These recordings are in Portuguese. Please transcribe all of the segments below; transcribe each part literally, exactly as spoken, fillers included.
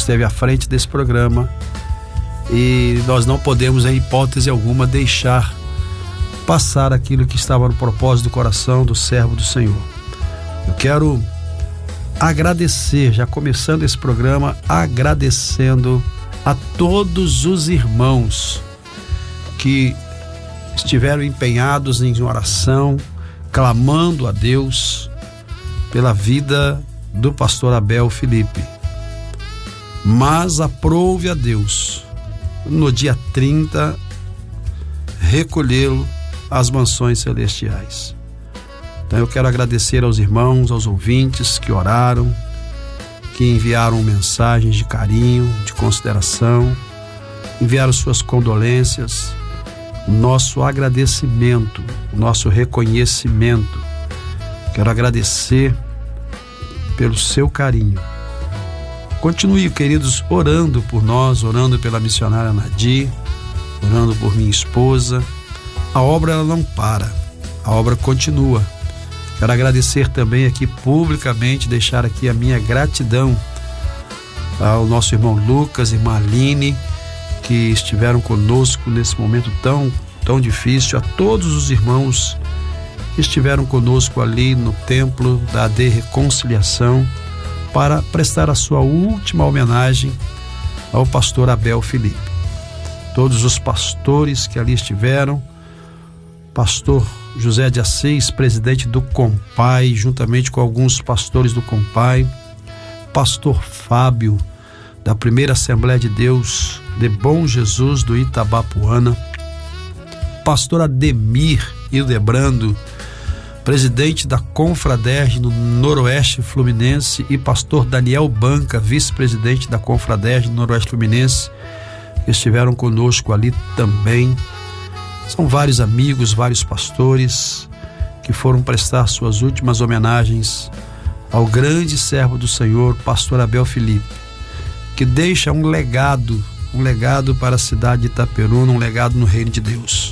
esteve à frente desse programa, e nós não podemos, em hipótese alguma, deixar passar aquilo que estava no propósito do coração do servo do Senhor. Eu quero agradecer, já começando esse programa, agradecendo a todos os irmãos que estiveram empenhados em oração, clamando a Deus pela vida do pastor Abel Felipe. Mas aprove a Deus, no dia trinta, recolhê-lo às mansões celestiais. Então eu quero agradecer aos irmãos, aos ouvintes que oraram, que enviaram mensagens de carinho, de consideração, enviaram suas condolências, o nosso agradecimento, o nosso reconhecimento. Quero agradecer pelo seu carinho. Continue, queridos, orando por nós, orando pela missionária Nadir, orando por minha esposa. A obra ela não para, a obra continua. Quero agradecer também aqui publicamente, deixar aqui a minha gratidão ao nosso irmão Lucas, irmã Aline, que estiveram conosco nesse momento tão, tão difícil, a todos os irmãos que estiveram conosco ali no templo da A D Reconciliação para prestar a sua última homenagem ao pastor Abel Felipe. Todos os pastores que ali estiveram, pastor José de Assis, presidente do Compai, juntamente com alguns pastores do Compai, pastor Fábio, da Primeira Assembleia de Deus de Bom Jesus do Itabapuana, pastor Ademir Hildebrando, presidente da Confraderge no Noroeste Fluminense, e pastor Daniel Banca, vice-presidente da Confraderge no Noroeste Fluminense, que estiveram conosco ali também. São vários amigos, vários pastores que foram prestar suas últimas homenagens ao grande servo do Senhor, pastor Abel Felipe, que deixa um legado, um legado para a cidade de Itaperuna, um legado no reino de Deus.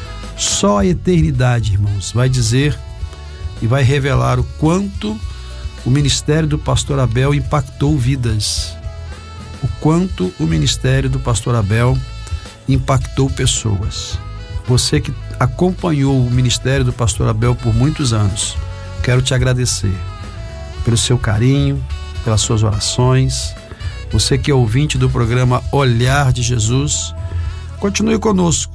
Só a eternidade, irmãos, vai dizer e vai revelar o quanto o ministério do pastor Abel impactou vidas, o quanto o ministério do pastor Abel impactou pessoas. Você que acompanhou o ministério do pastor Abel por muitos anos, quero te agradecer pelo seu carinho, pelas suas orações. Você que é ouvinte do programa Olhar de Jesus, continue conosco.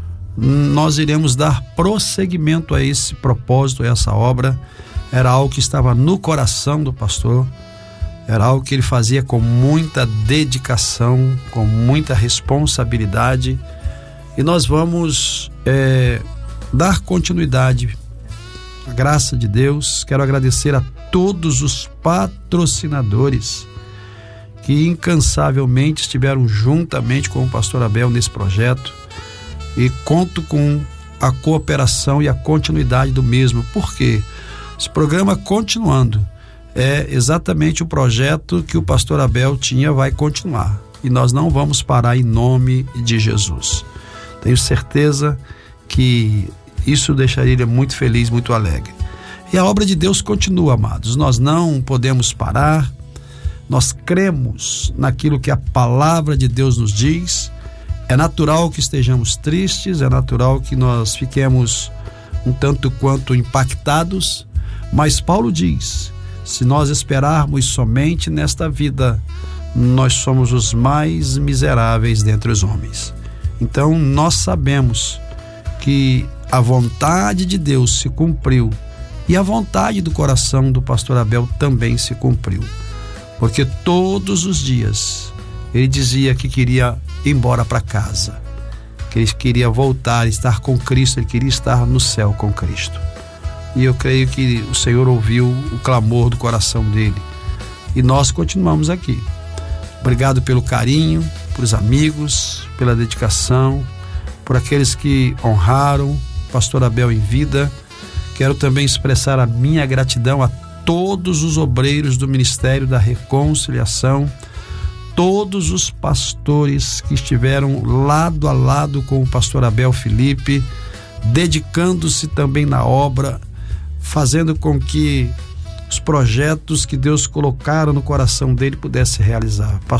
Nós iremos dar prosseguimento a esse propósito, a essa obra. Era algo que estava no coração do pastor, era algo que ele fazia com muita dedicação, com muita responsabilidade, e nós vamos é, dar continuidade. A graça de Deus. Quero agradecer a todos os patrocinadores que incansavelmente estiveram juntamente com o pastor Abel nesse projeto, e conto com a cooperação e a continuidade do mesmo. Por quê? Esse programa continuando é exatamente o projeto que o pastor Abel tinha, vai continuar, e nós não vamos parar em nome de Jesus. Tenho certeza que isso deixaria ele muito feliz, muito alegre. E a obra de Deus continua, amados. Nós não podemos parar. Nós cremos naquilo que a palavra de Deus nos diz. É natural que estejamos tristes, é natural que nós fiquemos um tanto quanto impactados, mas Paulo diz: se nós esperarmos somente nesta vida, nós somos os mais miseráveis dentre os homens. Então nós sabemos que a vontade de Deus se cumpriu, e a vontade do coração do pastor Abel também se cumpriu, porque todos os dias ele dizia que queria ir embora para casa, que ele queria voltar, estar com Cristo, ele queria estar no céu com Cristo. E eu creio que o Senhor ouviu o clamor do coração dele, e nós continuamos aqui. Obrigado pelo carinho, pelos amigos, pela dedicação, por aqueles que honraram o pastor Abel em vida. Quero também expressar a minha gratidão a todos os obreiros do Ministério da Reconciliação, todos os pastores que estiveram lado a lado com o pastor Abel Felipe, dedicando-se também na obra, fazendo com que os projetos que Deus colocaram no coração dele pudessem realizar.